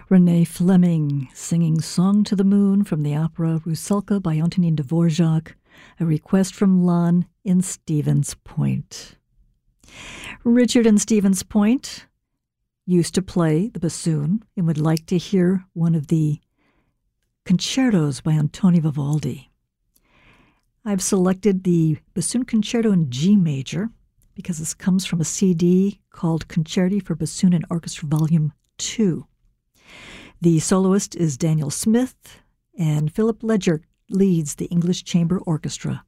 Renee Fleming singing Song to the Moon from the opera Rusalka by Antonin Dvorak, a request from Lon in Stevens Point. Richard in Stevens Point used to play the bassoon and would like to hear one of the concertos by Antonio Vivaldi. I've selected the Bassoon Concerto in G major because this comes from a CD called Concerti for Bassoon and Orchestra Volume 2. The soloist is Daniel Smith, and Philip Ledger leads the English Chamber Orchestra.